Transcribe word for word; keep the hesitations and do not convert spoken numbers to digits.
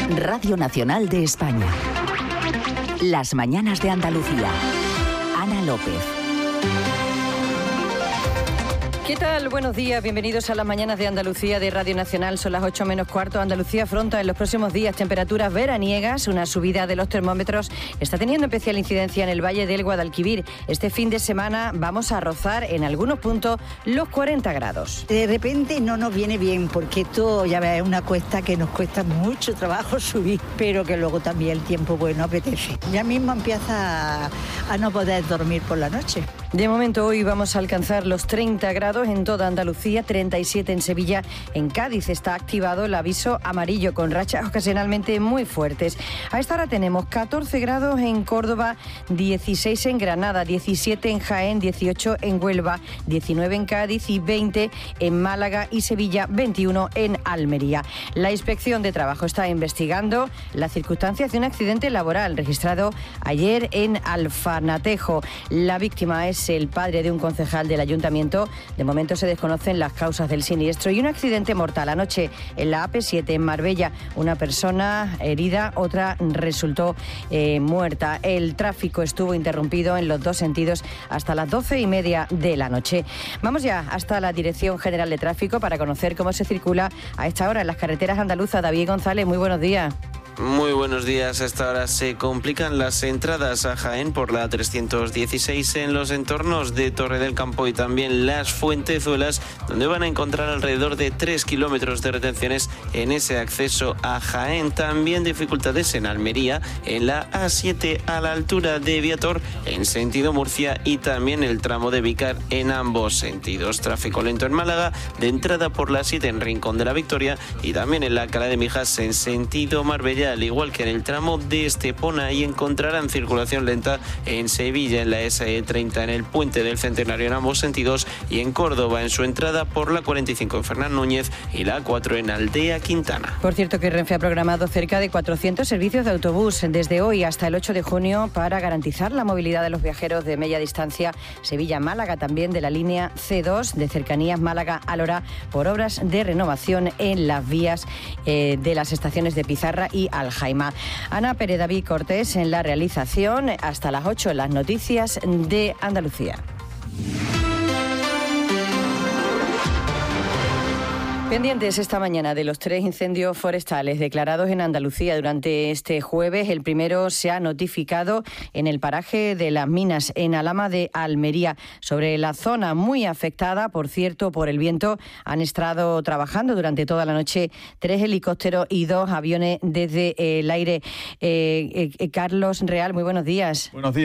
Radio Nacional de España. Las mañanas de Andalucía. Ana López. ¿Qué tal? Buenos días, bienvenidos a las mañanas de Andalucía de Radio Nacional. Son las ocho menos cuarto. Andalucía afronta en los próximos días temperaturas veraniegas. Una subida de los termómetros está teniendo especial incidencia en el Valle del Guadalquivir. Este fin de semana vamos a rozar en algunos puntos los cuarenta grados. De repente no nos viene bien, porque esto ya ves, es una cuesta que nos cuesta mucho trabajo subir, pero que luego también el tiempo bueno apetece. Ya mismo empieza a, a no poder dormir por la noche. De momento hoy vamos a alcanzar los treinta grados en toda Andalucía, treinta y siete en Sevilla. En Cádiz está activado el aviso amarillo con rachas ocasionalmente muy fuertes. A esta hora tenemos catorce grados en Córdoba, dieciséis en Granada, diecisiete en Jaén, dieciocho en Huelva, diecinueve en Cádiz y veinte en Málaga y Sevilla, veintiuno en Almería. La Inspección de Trabajo está investigando las circunstancias de un accidente laboral registrado ayer en Alfanatejo. La víctima es el padre de un concejal del ayuntamiento. De momento se desconocen las causas del siniestro y un accidente mortal anoche en la A P siete en Marbella. Una persona herida, otra resultó eh, muerta. El tráfico estuvo interrumpido en los dos sentidos hasta las doce y media de la noche. Vamos ya hasta la Dirección General de Tráfico para conocer cómo se circula a esta hora en las carreteras andaluzas. David González, muy buenos días. Muy buenos días. A esta hora se complican las entradas a Jaén por la trescientos dieciséis en los entornos de Torre del Campo y también Las Fuentezuelas, donde van a encontrar alrededor de tres kilómetros de retenciones en ese acceso a Jaén. También dificultades en Almería, en la A siete a la altura de Viator en sentido Murcia y también el tramo de Vícar en ambos sentidos. Tráfico lento en Málaga, de entrada por la siete en Rincón de la Victoria y también en la Alcalá de Mijas en sentido Marbella, al igual que en el tramo de Estepona, y encontrarán circulación lenta en Sevilla en la S E treinta en el Puente del Centenario en ambos sentidos y en Córdoba en su entrada por la cuarenta y cinco en Fernán Núñez y la A cuatro en Aldea Quintana. Por cierto que Renfe ha programado cerca de cuatrocientos servicios de autobús desde hoy hasta el ocho de junio para garantizar la movilidad de los viajeros de media distancia Sevilla-Málaga, también de la línea C dos de cercanías Málaga-Alhora por obras de renovación en las vías eh, de las estaciones de Pizarra y Aljaima. Ana Pérez, David Cortés en la realización. Hasta las ocho las noticias de Andalucía. Pendientes esta mañana de los tres incendios forestales declarados en Andalucía durante este jueves. El primero se ha notificado en el paraje de las Minas, en Alhama de Almería. Sobre la zona muy afectada, por cierto, por el viento, han estado trabajando durante toda la noche tres helicópteros y dos aviones desde el aire. Eh, eh, Carlos Real, muy buenos días. Buenos días.